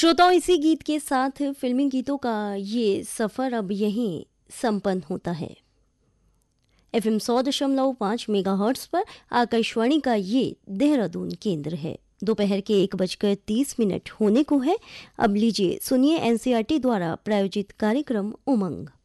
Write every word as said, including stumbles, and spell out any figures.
श्रोताओं, इसी गीत के साथ फिल्मी गीतों का ये सफ़र अब यहीं संपन्न होता है। एफ एम सौ दशमलव पाँच मेगा हर्ट्स पर आकाशवाणी का ये देहरादून केंद्र है। दोपहर के एक बजकर तीस मिनट होने को है। अब लीजिए सुनिए N C E R T द्वारा प्रायोजित कार्यक्रम उमंग।